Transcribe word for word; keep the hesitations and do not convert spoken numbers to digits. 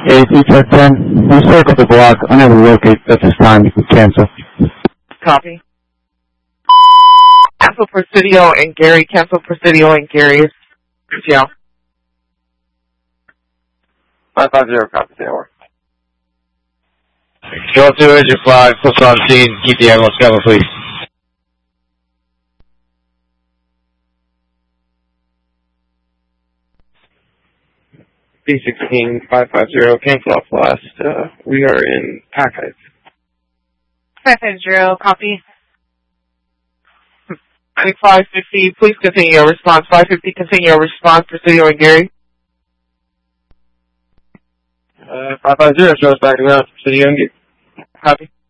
Eight, each at ten. We circled the block, unable to locate at this time. You can cancel. Copy. Cancel Presidio and Gary. Cancel Presidio and Gary. Yeah. five five zero, copy, tower. Go to Agent five, push on scene, keep the ambulance coming, please. B sixteen, five five zero, cancel off last. Uh, we are in Pack Heights. five five zero, copy. five fifty, please continue your response. five fifty, continue your response. Presidio and Gary. Uh, five five zero, show us back around. Presidio and Gary. Copy.